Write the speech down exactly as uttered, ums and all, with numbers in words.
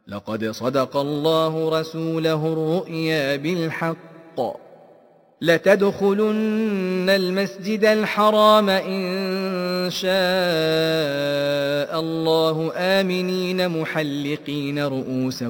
لقد صدق الله رسوله الرؤيا بالحق لتدخلن المسجد الحرام إن شاء الله آمنين محلقين رؤوسكم